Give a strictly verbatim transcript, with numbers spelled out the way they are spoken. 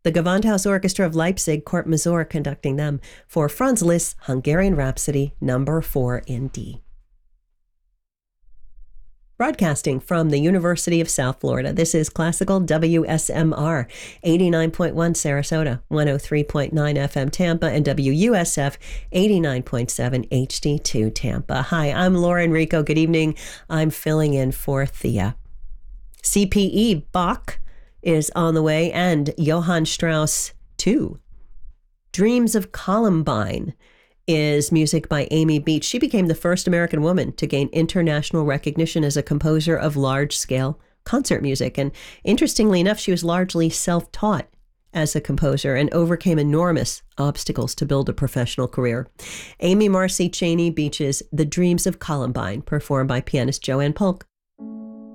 The Gewandhaus Orchestra of Leipzig, Court Mazur, conducting them for Franz Liszt's Hungarian Rhapsody number four in D. Broadcasting from the University of South Florida, this is Classical W S M R, eighty-nine point one Sarasota, one oh three point nine F M Tampa, and W U S F, eighty-nine point seven H D two Tampa. Hi, I'm Laura Enrico. Good evening. I'm filling in for Thea. C P E Bach is on the way, and Johann Strauss two. Dreams of Columbine is music by Amy Beach. She became the first American woman to gain international recognition as a composer of large-scale concert music. And interestingly enough, she was largely self-taught as a composer and overcame enormous obstacles to build a professional career. Amy Marcy Cheney Beach's The Dreams of Columbine, performed by pianist Joanne Polk.